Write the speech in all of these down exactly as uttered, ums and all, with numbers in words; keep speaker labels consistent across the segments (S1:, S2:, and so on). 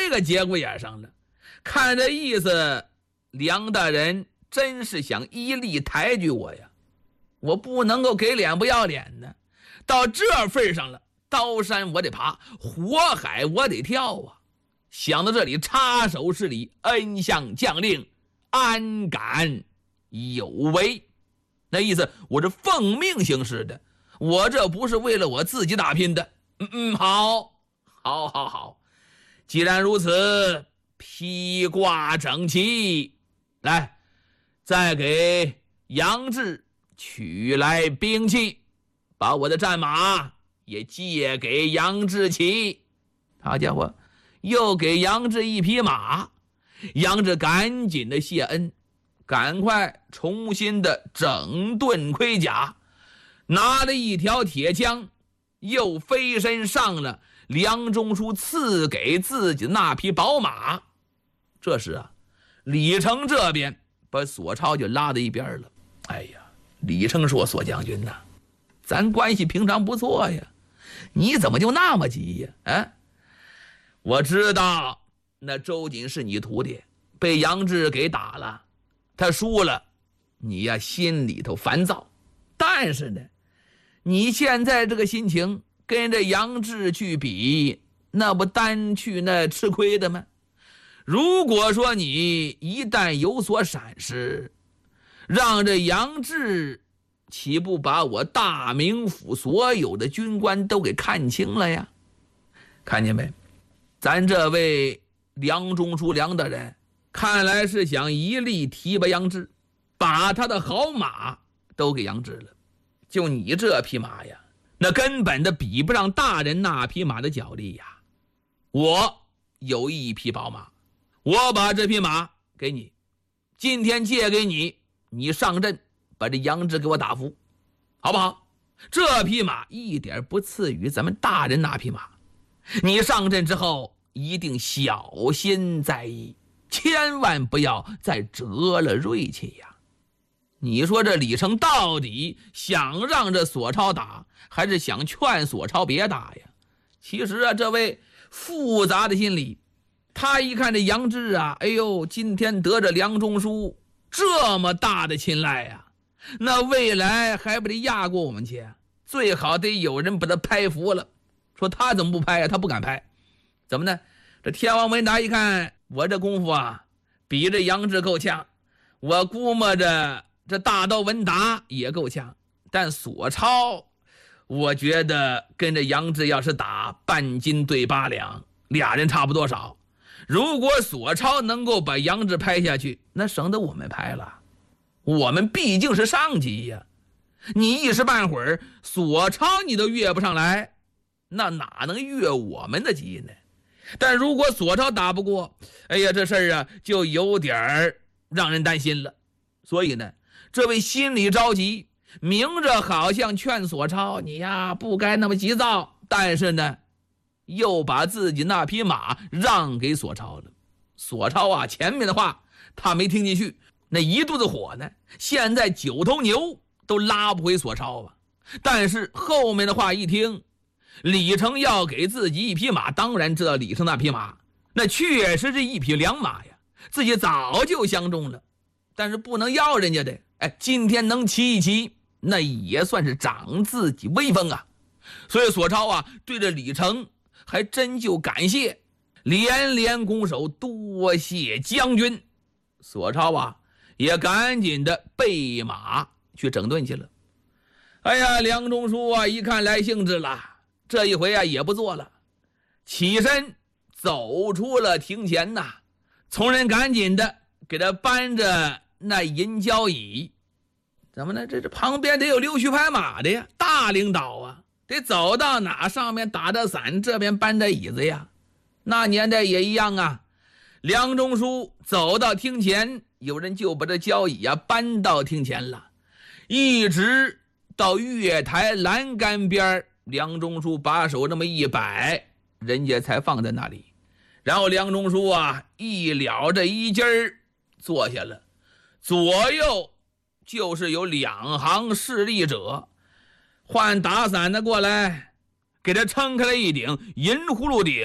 S1: 个节骨眼上了。看这意思，梁大人真是想一力抬举我呀，我不能够给脸不要脸的。到这份上了，刀山我得爬，火海我得跳啊。想到这里，插手施礼，恩相将令，安敢有违。那意思我是奉命行事的，我这不是为了我自己打拼的。嗯嗯，好好好好，既然如此，披挂整齐，来，再给杨志取来兵器，把我的战马也借给杨志骑。好家伙，又给杨志一匹马。杨志赶紧的谢恩，赶快重新的整顿盔甲，拿了一条铁枪，又飞身上了梁中书赐给自己的那匹宝马。这时啊，李成这边把索超就拉到一边了。哎呀，李成说：“索将军呐、啊，咱关系平常不错呀，你怎么就那么急呀？啊，我知道那周瑾是你徒弟，被杨志给打了，他输了，你呀心里头烦躁。但是呢，你现在这个心情跟着杨志去比，那不单去那吃亏的吗？如果说你一旦有所闪失，让这杨志岂不把我大名府所有的军官都给看清了呀？看见没？咱这位梁中书梁大人看来是想一力提拔杨志，把他的好马都给杨志了。就你这匹马呀，那根本的比不上大人那匹马的脚力呀。我有一匹宝马，我把这匹马给你，今天借给你，你上阵把这杨志给我打服，好不好？这匹马一点不次于咱们大人那匹马，你上阵之后一定小心在意，千万不要再折了锐气呀。你说这李成到底想让这索超打，还是想劝索超别打呀？其实啊，这位复杂的心理，他一看这杨志啊，哎呦，今天得着梁中书这么大的青睐呀、啊，那未来还不得压过我们去？最好得有人把他拍服了。说他怎么不拍呀、啊？他不敢拍。怎么呢？这天王文达一看我这功夫啊，比这杨志够呛，我估摸着这大刀文达也够呛，但索超我觉得跟着杨志要是打半斤对八两，俩人差不多少。如果索超能够把杨志拍下去，那省得我们拍了。我们毕竟是上级呀，你一时半会儿索超你都越不上来，那哪能越我们的级呢？但如果索超打不过，哎呀，这事儿啊就有点让人担心了。所以呢，这位心里着急，明着好像劝索超你呀不该那么急躁，但是呢又把自己那匹马让给索超了。索超啊，前面的话他没听进去，那一肚子火呢，现在九头牛都拉不回索超啊。但是后面的话一听，李成要给自己一匹马，当然知道李成那匹马那确实是一匹良马呀，自己早就相中了，但是不能要人家的。哎，今天能骑一骑，那也算是长自己威风啊。所以索超啊，对着李成还真就感谢，连连拱手，多谢将军。索超啊也赶紧的备马去整顿去了。哎呀，梁中书啊一看来兴致了，这一回啊也不做了，起身走出了庭前呐、啊，从人赶紧的给他搬着那银交椅。怎么呢？这这旁边得有溜须拍马的呀，大领导啊，得走到哪上面打着伞，这边搬着椅子呀。那年代也一样啊，梁中书走到厅前，有人就把这交椅啊搬到厅前了，一直到月台栏杆边，梁中书把手这么一摆，人家才放在那里。然后梁中书啊一了这衣襟儿坐下了，左右就是有两行侍立者，换打伞的过来给他撑开了一顶银葫芦顶，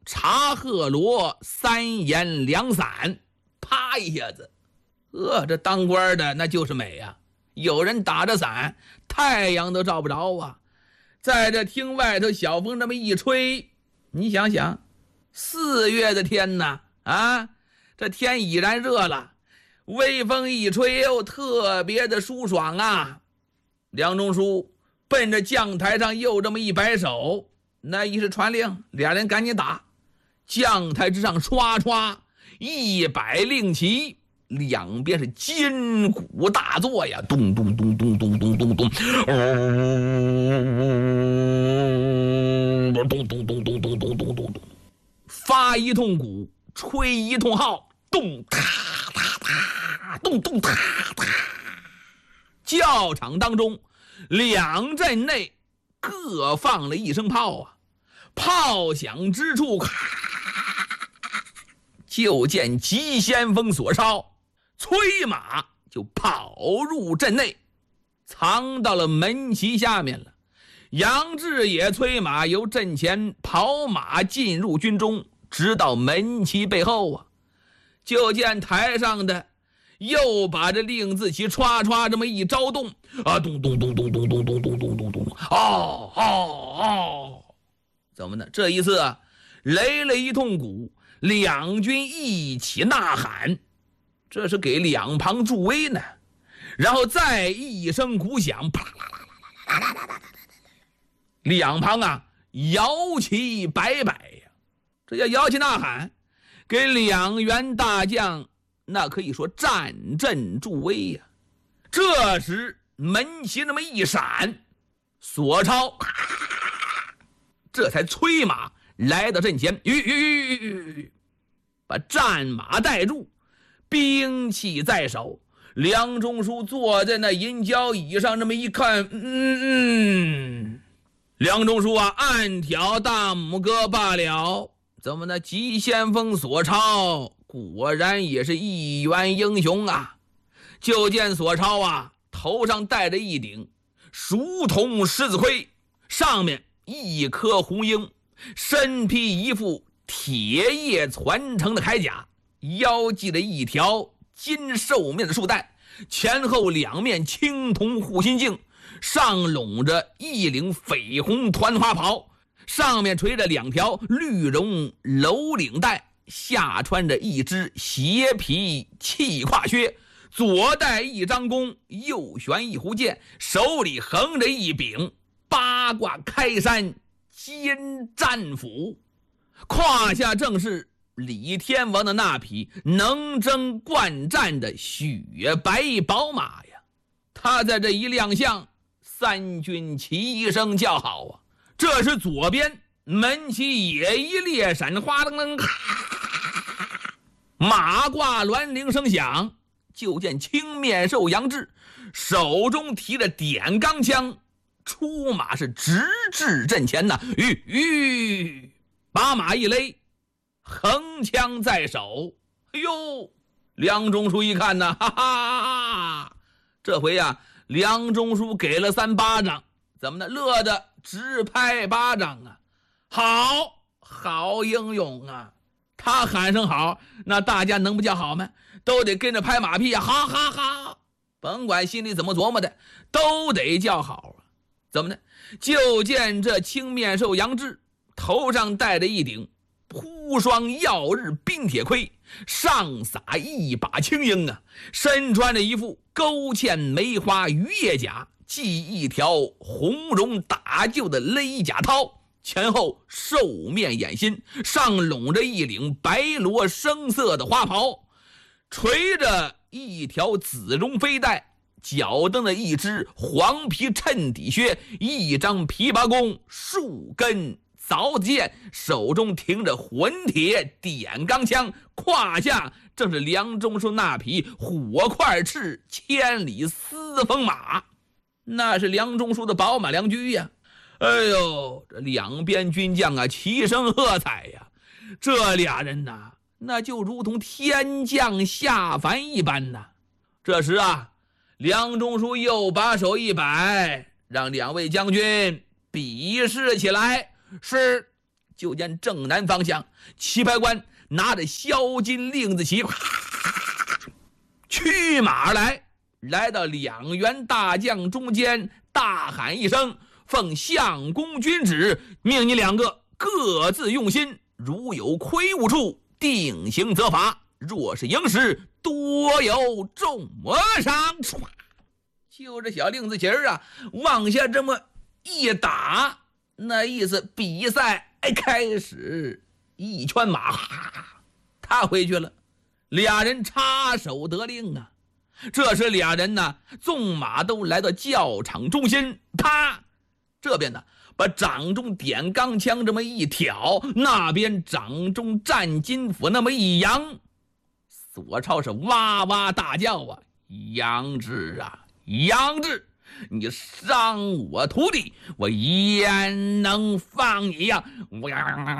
S1: 茶鹤罗三言两伞，啪一下子，呃，这当官的那就是美呀、啊！有人打着伞，太阳都照不着啊。在这厅外头，小风这么一吹，你想想，四月的天呐，啊，这天已然热了，微风一吹又特别的舒爽啊。梁中书奔着将台上又这么一摆手，那一是传令，俩人赶紧打。将台之上唰唰一百令旗，两边是金鼓大作呀，咚咚咚咚咚咚咚咚，咚咚咚咚咚咚咚咚咚，发一通鼓，吹一通号，咚哒哒哒，咚咚哒哒。教场当中，两阵内各放了一声炮啊，炮响之处，就见急先锋所烧，催马就跑入阵内，藏到了门旗下面了。杨志也催马由阵前跑马进入军中，直到门旗背后啊。就见台上的又把这令字旗歘歘这么一招动啊，咚咚咚咚咚咚咚咚咚咚咚，哦哦哦，怎么呢？这一次啊，擂了一通鼓，两军一起呐喊，这是给两旁助威呢。然后再一声鼓响，啪啦啦啦啦啦啦啦啦，两旁啊摇旗摆摆呀，这叫摇旗呐喊，给两员大将那可以说战阵助威呀。这时门旗那么一闪，索超这才催马来到阵前，吁吁吁，把战马带住，兵器在手。梁中书坐在那银交椅上，这么一看，嗯嗯，梁中书啊，暗挑大拇哥罢了。怎么呢？急先锋索超果然也是一员英雄啊！就见索超啊，头上戴着一顶熟铜狮子盔，上面一颗红缨，身披一副铁叶传承的铠甲，腰系着一条金兽面的束带，前后两面青铜护心镜，上拢着一领绯红团花袍，上面垂着两条绿绒镂领带，下穿着一只斜皮气胯靴，左戴一张弓，右悬一弧剑，手里横着一柄八卦开山金战斧，胯下正是李天王的那匹能征惯战的雪白宝马呀。他在这一亮相，三军齐声叫好啊。这时左边门旗也一列闪，哗噔噔，马挂銮铃声响，就见青面兽杨志手中提着点钢枪，出马是直至阵前呐，吁吁，把马一勒，横枪在手。哎呦，梁中书一看呢，哈哈，这回呀、啊，梁中书给了三巴掌，怎么呢？乐得直拍巴掌啊！好，好英勇啊！他喊声好，那大家能不叫好吗？都得跟着拍马屁啊！哈哈哈！甭管心里怎么琢磨的，都得叫好啊！怎么呢？就见这青面兽杨志头上戴着一顶铺双耀日冰铁盔，上撒一把青缨啊，身穿着一副勾芡梅花鱼叶甲，系一条红绒打旧的勒甲绦，前后兽面掩心，上拢着一领白罗生色的花袍，垂着一条紫绒飞带，脚蹬着一只黄皮衬底靴，一张琵琶弓，数根凿子剑，手中停着混铁点钢枪，胯下正是梁中书那匹火块翅千里丝风马，那是梁中书的宝马良驹呀！哎呦，这两边军将啊齐声喝彩呀！这俩人呐，那就如同天降下凡一般呐。这时啊，梁中书又把手一摆，让两位将军比试起来。是， 就见正南方向，棋牌官拿着削金令子旗，驱马而来，来到两员大将中间，大喊一声：“奉相公君旨，命你两个各自用心，如有亏误处，定刑责罚。若是营时，多有重赏。”就这小令子旗啊，往下这么一打，那意思比赛开始，一圈马踏回去了。俩人插手得令啊。这时俩人呢，纵马都来到教场中心，啪，这边呢把掌中点钢枪这么一挑，那边掌中战金斧那么一扬，索超是哇哇大叫啊：“杨志啊，杨志，你伤我徒弟，我焉能放你呀！”我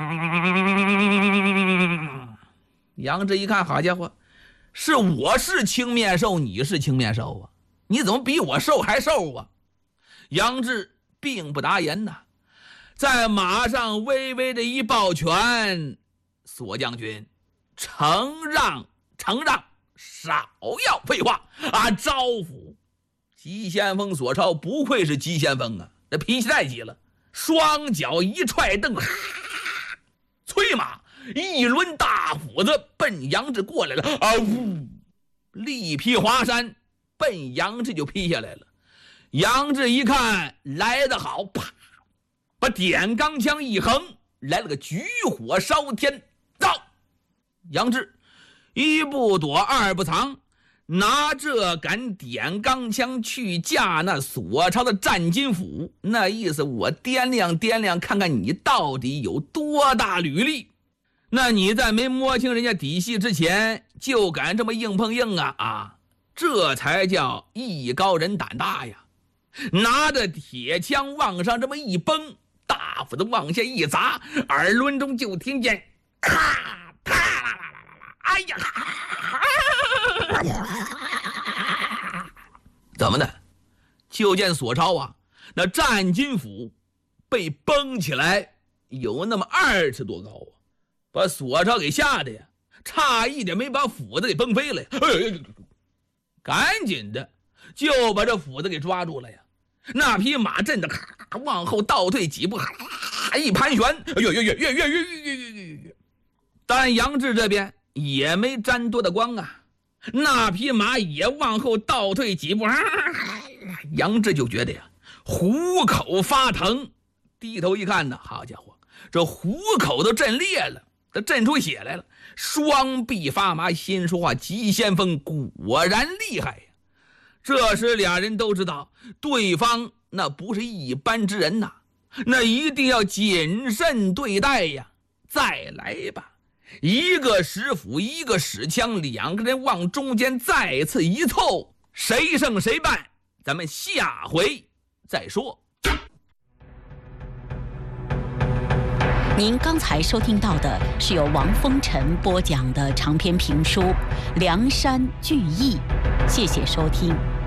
S1: 杨志一看，好家伙，是我是青面兽，你是青面兽啊，你怎么比我瘦还瘦啊？杨志并不答言呐，在马上微微的一抱拳：“索将军，承让承让，少要废话啊！招呼。”急先锋索超不愧是急先锋啊，这脾气太急了，双脚一踹蹬，催马一抡大斧子奔杨志过来了啊！呜，力劈华山，奔杨志就劈下来了。杨志一看来得好，啪，把点钢枪一横，来了个举火烧天，到杨志一不躲二不藏，拿这杆点钢枪去架那索超的战金斧，那意思我掂量掂量，看看你到底有多大履历。那你在没摸清人家底细之前就敢这么硬碰硬啊啊！这才叫艺高人胆大呀！拿着铁枪往上这么一崩，大斧子往下一砸，耳轮中就听见咔啪啦啦啦啦，哎呀！怎么的？就见索超啊，那战金斧被崩起来有那么二尺多高啊，把索超给吓得呀，差一点没把斧子给崩飞了呀！哎，赶紧的就把这斧子给抓住了呀！那匹马震得咔往后倒退几步，一盘旋，哎呦呦呦呦呦呦呦呦！但杨志这边也没沾多的光啊，那匹马也往后倒退几步，杨志就觉得呀，虎口发疼，低头一看呢，好家伙，这虎口都震裂了，都震出血来了，双臂发麻，心说话，急先锋果然厉害呀！这时俩人都知道对方那不是一般之人呐，那一定要谨慎对待呀！再来吧，一个使斧，一个使枪，两个人往中间再次一凑，谁胜谁败，咱们下回再说。
S2: 您刚才收听到的是由王风尘播讲的长篇评书《梁山聚义》，谢谢收听。